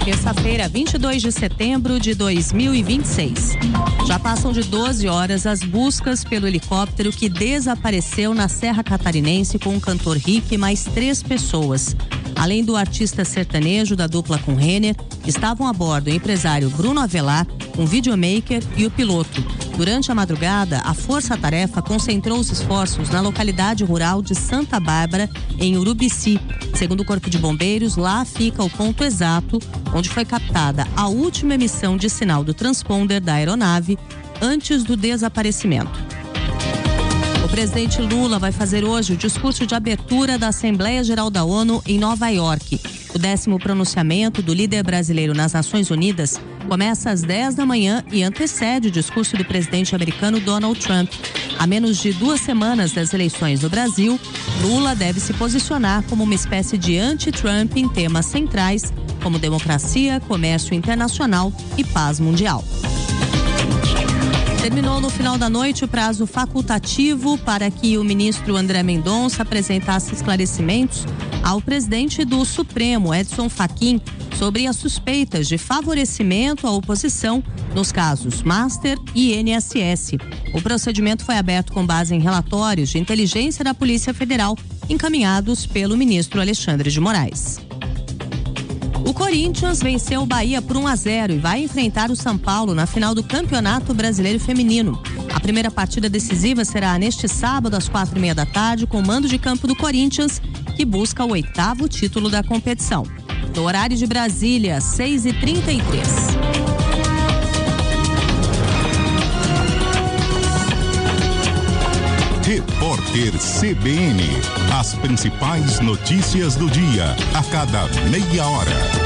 terça-feira, 22 de setembro de 2026. Já passam de 12 horas as buscas pelo helicóptero que desapareceu na Serra Catarinense com o cantor Rick e mais 3 pessoas. Além do artista sertanejo da dupla com Renner, estavam a bordo o empresário Bruno Avelar, um videomaker e o piloto. Durante a madrugada, a Força-Tarefa concentrou os esforços na localidade rural de Santa Bárbara, em Urubici. Segundo o Corpo de Bombeiros, lá fica o ponto exato onde foi captada a última emissão de sinal do transponder da aeronave antes do desaparecimento. O presidente Lula vai fazer hoje o discurso de abertura da Assembleia Geral da ONU em Nova York. O 10º pronunciamento do líder brasileiro nas Nações Unidas começa às 10 da manhã e antecede o discurso do presidente americano Donald Trump. A menos de 2 semanas das eleições no Brasil, Lula deve se posicionar como uma espécie de anti-Trump em temas centrais, como democracia, comércio internacional e paz mundial. Terminou no final da noite o prazo facultativo para que o ministro André Mendonça apresentasse esclarecimentos ao presidente do Supremo, Edson Fachin, sobre as suspeitas de favorecimento à oposição nos casos Master e INSS. O procedimento foi aberto com base em relatórios de inteligência da Polícia Federal encaminhados pelo ministro Alexandre de Moraes. O Corinthians venceu o Bahia por 1-0 e vai enfrentar o São Paulo na final do Campeonato Brasileiro Feminino. A primeira partida decisiva será neste sábado às 4:30 da tarde com o mando de campo do Corinthians, que busca o 8º título da competição. No horário de Brasília, 6h33. Repórter CBN. As principais notícias do dia, a cada meia hora.